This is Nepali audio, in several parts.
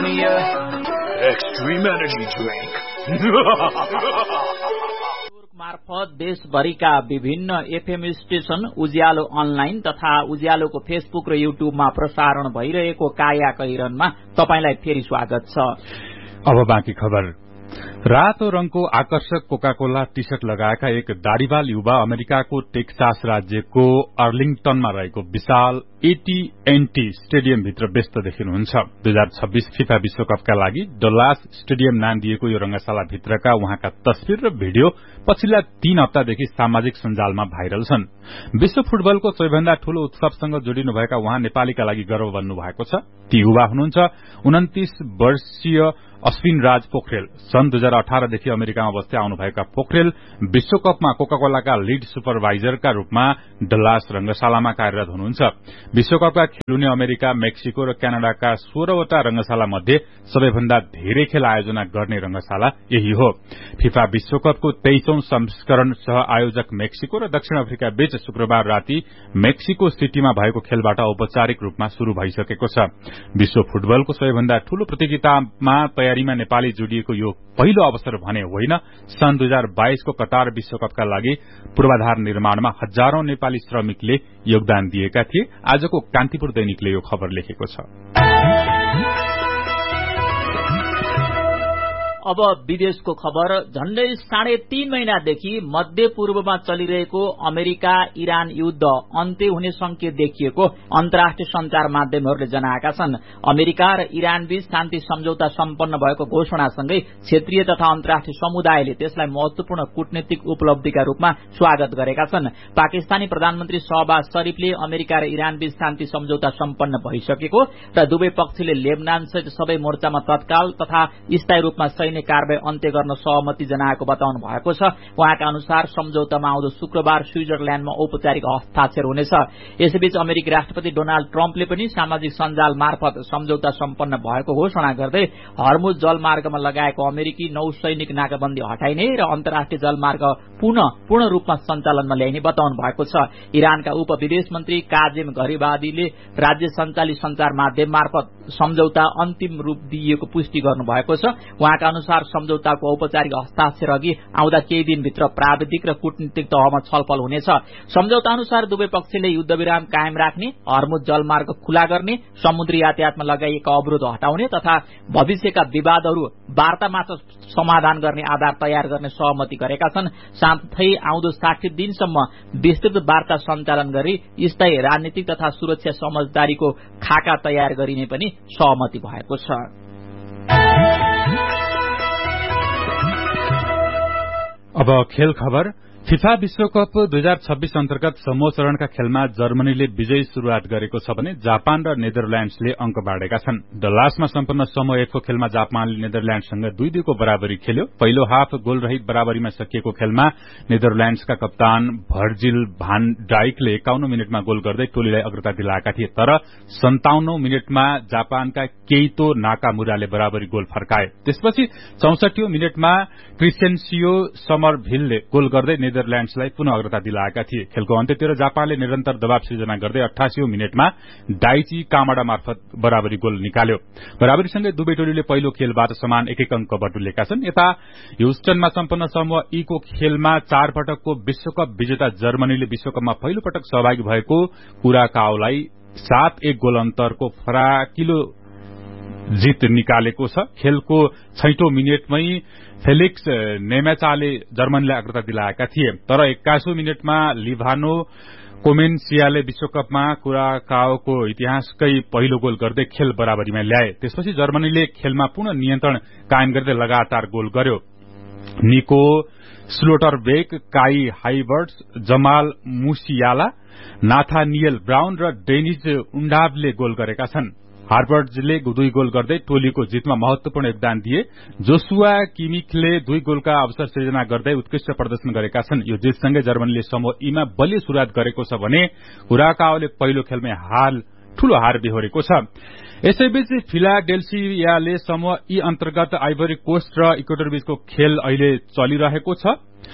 me a extreme energy drink. मार्फत देशभरिका विभिन्न एफएम स्टेशन, उज्यालो अनलाइन तथा उज्यालोको फेसबुक र युट्युबमा प्रसारण भइरहेको काया कैरनमा तपाईलाई फेरि स्वागत छ। अब बाँकी खबर। रातो रंगको आकर्षक कोका कोला टी शर्ट लगाएका एक दाढ़ीवाल युवा अमेरिकाको टेक्सास राज्यको अर्लिङटनमा रहेको विशाल एटी&टी स्टेडियमभित्र व्यस्त देखिनुहुन्छ। 2026 फिफा विश्वकपका लागि डल्लास स्टेडियम नाम दिएको यो रंगशाला भित्रका उहाँका तस्विर र भिडियो पछिल्ला 3 हप्तादेखि सामाजिक सञ्जालमा भाइरल छन्। विश्व फुटबलको सबैभन्दा ठूलो उत्सवसँग जोडिनुभएका उहाँ नेपालीका लागि गर्व बन्नु भएको छ। ती युवा हुनुहुन्छ 29 वर्षीय अश्विन राज पोखरेल। सन् 2018 देखि अमेरिकामा बस्दै आउनुभएका पोखरेल विश्वकपमा कोकाकोलाका लीड सुपरभाइजरका रूपमा डल्लास रंगशालामा कार्यरत हुनुहुन्छ। विश्वकपका खेल हुने अमेरिका, मेक्सिको र क्यानाडाका 16 वटा रंगशाला मध्ये सबैभन्दा धेरै खेल आयोजना गर्ने रंगशाला यही हो। फिफा विश्वकपको 23औं संस्करण सह आयोजक मेक्सिको र दक्षिण अफ्रिका बीच शुक्रबार राति मेक्सिको सिटीमा भएको खेलबाट औपचारिक रूपमा शुरू भइसकेको छ। विश्व फुटबलको सबैभन्दा ठूलो प्रतियोगितामा तयारीमा नेपाली जोडिएको यो पहिलो अवसर भने होइन। सन् 2022 को कतार विश्वकपका लागि पूर्वाधार निर्माणमा हजारौं नेपाली श्रमिकले योगदान दिएका थिए। आजको कान्तिपुर दैनिकले यो खबर लेखेको छ। अब विदेशको खबर। झण्डै 3.5 महिनादेखि मध्य पूर्वमा चलिरहेको अमेरिका इरान युद्ध अन्त्य हुने संकेत देखिएको अन्तर्राष्ट्रिय संचार माध्यमहरूले जनाएका छन्। अमेरिका र इरान बीच शान्ति सम्झौता सम्पन्न भएको घोषणासँगै क्षेत्रीय तथा अन्तर्राष्ट्रिय समुदायले त्यसलाई महत्वपूर्ण कूटनीतिक उपलब्धिका रूपमा स्वागत गरेका छन्। पाकिस्तानी प्रधानमन्त्री शहबाज शरीफले अमेरिका र इरान बीच शान्ति सम्झौता सम्पन्न भइसकेको र दुवै पक्षले लेबनानसहित सबै मोर्चामा तत्काल तथा स्थायी रूपमा सैन्य कारबाही अन्त्य गर्न सहमति जनाएको बताउनु भएको छ। उहाँका अनुसार सम्झौतामा आउँदो शुक्रबार स्विजरल्याण्डमा औपचारिक हस्ताक्षर हुनेछ। यसैबीच अमेरिकी राष्ट्रपति डोनाल्ड ट्रम्पले पनि सामाजिक सञ्जाल मार्फत सम्झौता सम्पन्न भएको घोषणा गर्दै हर्मुज जलमार्गमा लगाएको अमेरिकी नौसैनिक नाकाबन्दी हटाइने र अन्तर्राष्ट्रिय जलमार्ग पूर्ण रूपमा सञ्चालनमा ल्याइने बताउनु भएको छ। इरानका उप विदेश मन्त्री काजेम घरिबादीले राज्य सञ्चालित संचार माध्यम मार्फत सम्झौता अन्तिम रूप दिएको पुष्टि गर्नुभएको छ। उहाँका अनुसार सम्झौताको औपचारिक हस्ताक्षर अघि आउँदा केही दिनभित्र प्राविधिक र कूटनीतिक तहमा छलफल हुनेछ। सम्झौता अनुसार दुवै पक्षले युद्धविराम कायम राख्ने, हर्मुज जलमार्ग खुला गर्ने, समुद्री यातायातमा लगाइएका अवरोध हटाउने तथा भविष्यका विवादहरू वार्तामात्र समाधान गर्ने आधार तयार गर्ने सहमति गरेका छन्। साथै आउँदो 60 दिनसम्म विस्तृत वार्ता सञ्चालन गरी स्थायी राजनीतिक तथा सुरक्षा समझदारीको खाका तयार गरिने पनि सहमति भएको छ। अब खेल खबर। फिफा विश्वकप 2026 अन्तर्गत समूह चरणका खेलमा जर्मनीले विजयी शुरूआत गरेको छ भने जापान र नेदरल्याण्ड्सले अंक बाँडेका छन्। डल्लासमा सम्पन्न समूह 1 को खेलमा जापानले नेदरल्याण्डसँग 2-2 को बराबरी खेल्यो। पहिलो हाफ गोलरहित बराबरीमा सकिएको खेलमा नेदरल्याण्ड्सका कप्तान भर्जिल भान डाइकले 51 मिनटमा गोल गर्दै टोलीलाई अग्रता दिलाएका थिए। तर 57 मिनटमा जापानका केइतो नाकामुराले बराबरी गोल फर्काए। त्यसपछि 64 मिनटमा क्रिस्टेन्सियो समरभिलले गोल गर्दै नेदरल्याण्ड्सलाई पुनः अग्रता दिलाएका थिए। खेलको अन्त्यतिर जापानले निरन्तर दबाव सिर्जना गर्दै 88 मिनटमा डाइची कामाडा मार्फत बराबरी गोल निकाल्यो। बराबरीसँगै दुवै टोलीले पहिलो खेलबाट समान 1-1 अंक बटुलेका छन्। यता ह्युस्टनमा सम्पन्न समूह ई को खेलमा 4 पटकको विश्वकप विजेता जर्मनीले विश्वकपमा पहिलो पटक सहभागी भएको कुराकाओलाई 7-1 गोल अन्तरको फराकिलो जित निकालेको छ। खेलको 6औं मिनेटमै फेलिक्स नेमेचाले जर्मनीलाई अग्रता दिलाएका थिए। तर 21औं मिनेटमा लिभानो कोमेन्सियाले विश्वकपमा कुराकाओको इतिहासकै पहिलो गोल गर्दै खेल बराबरीमा ल्याए। त्यसपछि जर्मनीले खेलमा पुनः नियन्त्रण कायम गर्दै लगातार गोल गर्यो। निको स्लोटरबेक, काई हाइबर्ट्स, जमाल मुसियाला, नाथानियल ब्राउन र डेनिज उन्डाभले गोल गरेका छन्। हार्बर्ट्सले 2 गोल गर्दै टोलीको जितमा महत्वपूर्ण योगदान दिए। जोसुआ किमिखले 2 गोलका अवसर सृजना गर्दै उत्कृष्ट प्रदर्शन गरेका छन्। यो जितसँगै जर्मनीले समूह ईमा बलियो शुरूआत गरेको छ भने कुराकाओले पहिलो खेलमै ठूलो हार बेहोरेको छ। यसैबीच फिलाडेल्फियाले समूह ई अन्तर्गत आइभरी कोस्ट र इक्वेडर बीचको खेल अहिले चलिरहेको छ।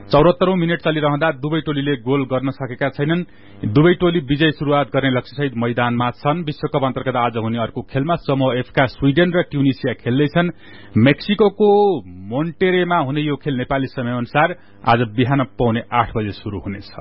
74औं मिनेट चलिरहँदा दुवै टोलीले गोल गर्न सकेका छैनन्। दुवै टोली विजय शुरूआत गर्ने लक्ष्यसहित मैदानमा छन्। विश्वकप अन्तर्गत आज हुने अर्को खेलमा समूह एफ का स्वीडेन र ट्युनिसिया खेल्दैछन्। मेक्सिको मोन्टेरेमा हुने यो खेल नेपाली समयअनुसार आज बिहान पौने 8 बजे शुरू हुनेछ।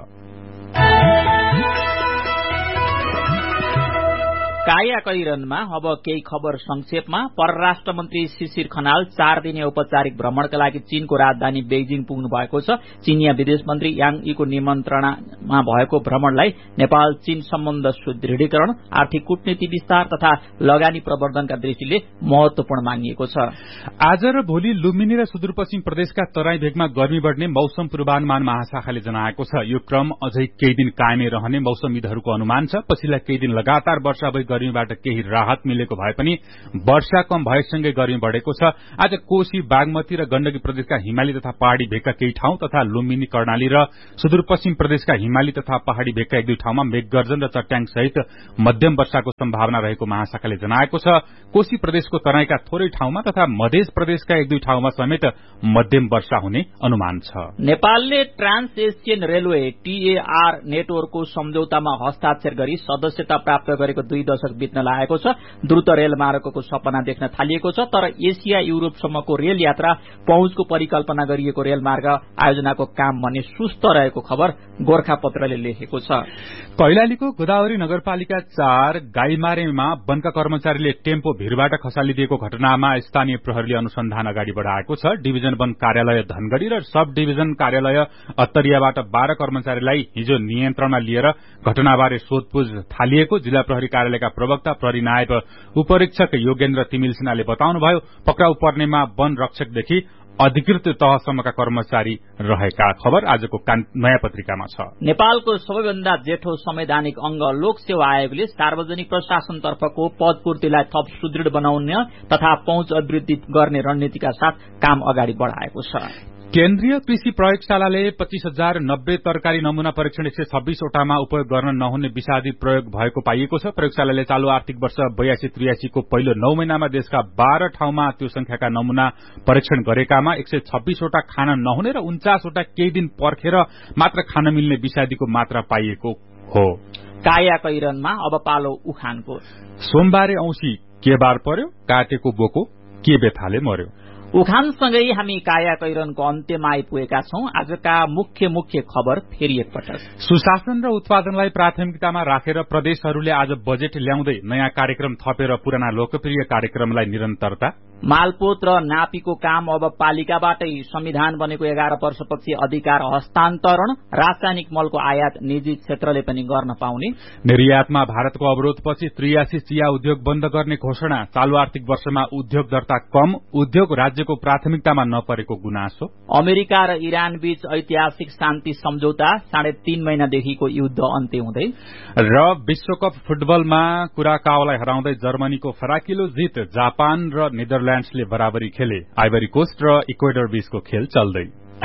कायाकैरनमा अब केही खबर संक्षेपमा। परराष्ट्र मन्त्री शिशिर खनाल 4 दिने औपचारिक भ्रमणका लागि चीनको राजधानी बेइजिङ पुग्नु भएको छ। चीनिया विदेश मन्त्री याङ यीको निमन्त्रणामा भएको भ्रमणलाई नेपाल चीन सम्बन्ध सुदृढीकरण, आर्थिक कूटनीति विस्तार तथा लगानी प्रवर्धनका दृष्टिले महत्वपूर्ण मानिएको छ। आज र भोलि लुम्बिनी र सुदूरपश्चिम प्रदेशका तराई भेगमा गर्मी बढ्ने मौसम पूर्वानुमान महाशाखाले जनाएको छ। यो क्रम अझै केही दिन कायमै रहने मौसमविदहरूको अनुमान छ। पछिल्ला केही दिन लगातार वर्षा भई गर्मीबाट केही राहत मिलेको भए पनि वर्षा कम भएसँगै गर्मी बढेको छ। आज कोशी, बागमती र गण्डकी प्रदेशका हिमाली तथा पहाड़ी भेगका केही ठाउँ तथा लुम्बिनी, कर्णाली र सुदूरपश्चिम प्रदेशका हिमाली तथा पहाड़ी भेगका 1-2 ठाउँमा मेघगर्जन र चट्याङ सहित मध्यम वर्षाको सम्भावना रहेको महाशाखाले जनाएको छ। कोशी प्रदेशको तराईका थोरै ठाउँमा तथा मध्य प्रदेशका 1-2 ठाउँमा समेत मध्यम वर्षा हुने अनुमान छ। नेपालले ट्रान्स एसियन रेलवे TAR नेटवर्कको सम्झौतामा हस्ताक्षर गरी सदस्यता प्राप्त गरेको 2 दशक बित्न लागेको छ। द्रुत रेल मार्गको सपना देख्न थालिएको छ, तर एसिया युरोपसम्मको रेल यात्रा पहुँचको परिकल्पना गरिएको रेलमार्ग आयोजनाको काम भने सुस्त रहेको खबर गोरखापत्रले लेखेको छ। कैलालीको गोदावरी नगरपालिका 4 गाईमारेमा वनका कर्मचारीले टेम्पो भिरबाट खसालिदिएको घटनामा स्थानीय प्रहरीले अनुसन्धान अगाडि बढ़ाएको छ। डिभिजन वन कार्यालय धनगढ़ी र सब डिभिजन कार्यालय अत्तरियाबाट 12 कर्मचारीलाई हिजो नियन्त्रणमा लिएर घटनाबारे सोधपुछ थालिएको जिल्ला प्रहरी कार्यालयका प्रवक्ता प्रहरी नायब उपरीक्षक योगेन्द्र तिमिल सिन्हाले बताउनुभयो। पक्राउ पर्नेमा वन रक्षकदेखि अधिकृत तहसम्मका कर्मचारी रहेका खबर आजको नयाँ पत्रिकामा छ। नेपालको सबैभन्दा जेठो संवैधानिक अंग लोक सेवा आयोगले सार्वजनिक प्रशासनतर्फको पदपूर्तिलाई थप सुदृढ बनाउने तथा पहुँच अभिवृद्धि गर्ने रणनीतिका साथ काम अगाडि बढ़ाएको छ। केन्द्रीय कृषि प्रयोगशालाले 25,090 तरकारी नमूना परीक्षण 126 वटामा उपयोग गर्न नहुने विषादी प्रयोग भएको पाइएको छ। प्रयोगशालाले चालू आर्थिक वर्ष 82-83 को पहिलो 9 महिनामा देशका 12 ठाउँमा त्यो संख्याका नमूना परीक्षण गरेकामा 126 वटा खान नहुने र 49 वटा केही दिन पर्खेर मात्र खान मिल्ने विषादीको मात्रा पाइएको हो। कायाकैरनमा अब पालो उखानको। सोमबारे औँसी के बार पर्यो, काटेको बोको के बेथाले मर्यो। उखानसँगै हामी कायाकैरनको अन्त्यमा आइपुगेका छौं। आजका मुख्य खबर फेरि एकपटक। सुशासन र उत्पादनलाई प्राथमिकतामा राखेर प्रदेशहरूले आज बजेट ल्याउँदै नयाँ कार्यक्रम थपेर पुराना लोकप्रिय कार्यक्रमलाई निरन्तरता। मालपोत र नापीको काम अब पालिकाबाटै। संविधान बनेको 11 वर्षपछि अधिकार हस्तान्तरण। रासायनिक मलको आयात निजी क्षेत्रले पनि गर्न पाउने। निर्यातमा भारतको अवरोधपछि 83 चिया उद्योग बन्द गर्ने घोषणा। चालू आर्थिक वर्षमा उद्योग दर्ता कम। उद्योग राज्यको प्राथमिकतामा नपरेको गुनासो। अमेरिका र इरान बीच ऐतिहासिक शान्ति सम्झौता। 3.5 महिनादेखिको युद्ध अन्त्य हुँदै। र विश्वकप फुटबलमा कुराकाओलाई हराउँदै जर्मनीको फराकिलो जित। जापान र नेदरल्याण्ड्सले बराबरी खेले। आइभरी कोस्ट र इक्वेडर बीचको खेल चल्दै।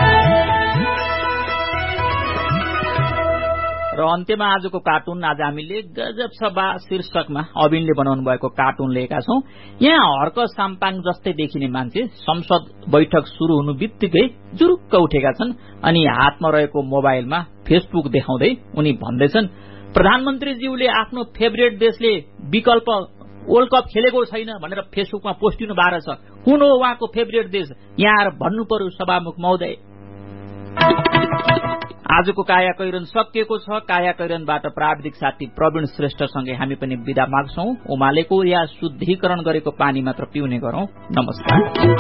र अन्त्यमा आजको कार्टुन। आज हामीले गजब सभा शीर्षकमा अबिनले बनाउनु भएको कार्टुन लिएका छौं। यहाँ हर्क साम्पाङ जस्तै देखिने मान्छे संसद बैठक शुरू हुनु बित्तिकै जुरुक्क उठेका छन् अनि हातमा रहेको मोबाइलमा फेसबुक देखाउँदै उनी भन्दैछन्, प्रधानमन्त्रीज्यूले आफ्नो फेभरेट देशले विकल्प वर्ल्ड कप खेलेको छैन भनेर फेसबुकमा पोस्टिनु भएको छ। कुन हो उहाँको फेभरेट देश? यहाँ आएर भन्नु पर्यो सभामुख महोदय। आजको कायाकैरन सकिएको छ। कायाकैरनबाट प्राविधिक साथी प्रवीण श्रेष्ठसँगै हामी पनि बिदा माग्छौं। उमालेको या शुद्धिकरण गरेको पानी मात्र पिउने गरौं। नमस्कार।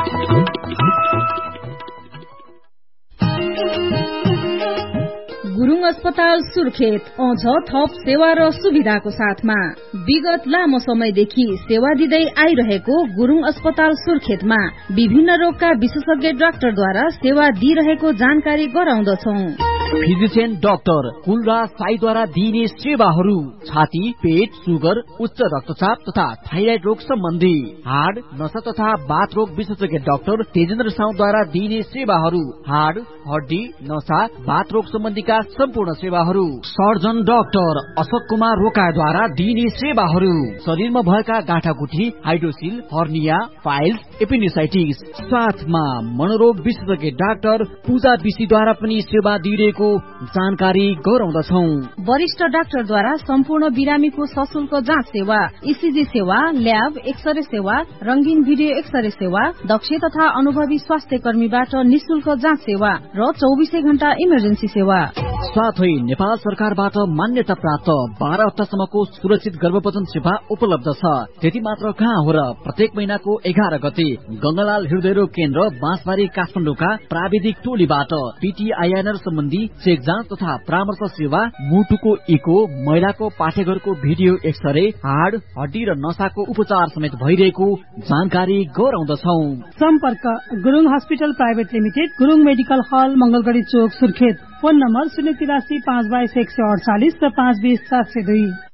गुरुङ अस्पताल सुर्खेत आउँछ थप सेवा र सुविधाको साथमा। विगत लामो समयदेखि सेवा दिँदै आइरहेको गुरुङ अस्पताल सुर्खेतमा विभिन्न रोगका विशेषज्ञ डाक्टरद्वारा सेवा दिइरहेको जानकारी गराउँदछौं। फिजिशियन डाक्टर कुलराज साईद्वारा दिइने सेवाहरू छाती, पेट, सुगर, उच्च रक्तचाप तथा थाइराइड रोग सम्बन्धी, हाड, नसा तथा बाथ रोग विशेषज्ञ डाक्टर तेजेन्द्र साउद्वारा दिइने सेवाहरू, हाड, हड्डी, नसा, बाथ रोग सम्बन्धीका सम्पूर्ण सेवाहरू, सर्जन डाक्टर अशोक कुमार रोकाद्वारा दिइने सेवाहरू, शरीरमा भएका गाँठागुठी, हाइड्रोसिल, हर्निया, फाइल्स, एपेन्डिसाइटिस, साथमा मनोरोग विशेषज्ञ डाक्टर पूजा विशीद्वारा पनि सेवा दिइरहेको जानकारी गराउँदछौं। वरिष्ठ डाक्टरद्वारा सम्पूर्ण बिरामीको सशुल्क जाँच सेवा, इसिजी सेवा, ल्याब, एक्सरे सेवा, रंगीन भिडियो एक्सरे सेवा, दक्ष तथा अनुभवी स्वास्थ्य कर्मीबाट निशुल्क जाँच सेवा र 24 घण्टा इमर्जेन्सी सेवा। साथै नेपाल सरकारबाट मान्यता प्राप्त 12 हप्तासम्मको सुरक्षित गर्भपतन सेवा उपलब्ध छ। त्यति मात्र कहाँ हो र, प्रत्येक महिनाको 11 गते गंगालाल हृदयरोग केन्द्र बाँसबारी काठमाडौँका प्राविधिक टोलीबाट पीटीआईएनआर सम्बन्धी चेक जाँच तथा परामर्श सेवा, मुटुको इको, महिलाको पाठेघरको भिडियो एक्सरे, हाड, हड्डी र नसाको उपचार समेत भइरहेको जानकारी गराउँदछौ। सम्पर्क Gurung hospital private limited, Gurung medical हल, मंगलगढ़ी चोक, सुर्खेत। फोन नम्बर 083 522 148 र 520 702।